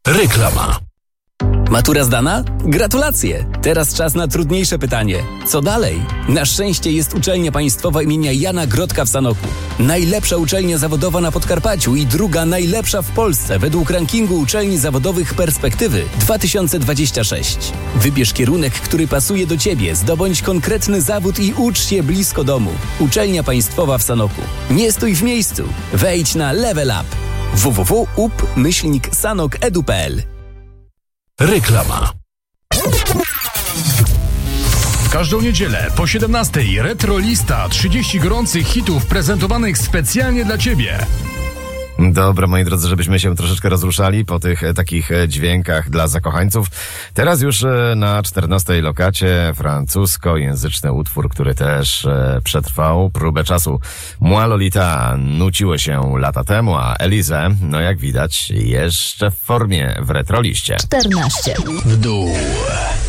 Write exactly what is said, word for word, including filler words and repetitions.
Reklama. Matura zdana? Gratulacje! Teraz czas na trudniejsze pytanie. Co dalej? Na szczęście jest uczelnia państwowa imienia Jana Grodka w Sanoku. Najlepsza uczelnia zawodowa na Podkarpaciu i druga najlepsza w Polsce według rankingu uczelni zawodowych Perspektywy dwa tysiące dwadzieścia sześć. Wybierz kierunek, który pasuje do Ciebie, zdobądź konkretny zawód i ucz się blisko domu. Uczelnia państwowa w Sanoku. Nie stój w miejscu. Wejdź na Level Up. w w w kropka u p myślnik sanok kropka e d u kropka p l. Reklama. W każdą niedzielę po siedemnastej Retrolista, trzydzieści gorących hitów prezentowanych specjalnie dla Ciebie. Dobra, moi drodzy, żebyśmy się troszeczkę rozruszali po tych e, takich e, dźwiękach dla zakochańców. Teraz już e, na czternastej lokacie francuskojęzyczny utwór, który też e, przetrwał próbę czasu. Moi Lolita nuciło się lata temu, a Elizę, no jak widać, jeszcze w formie w Retroliście. czternaście W dół.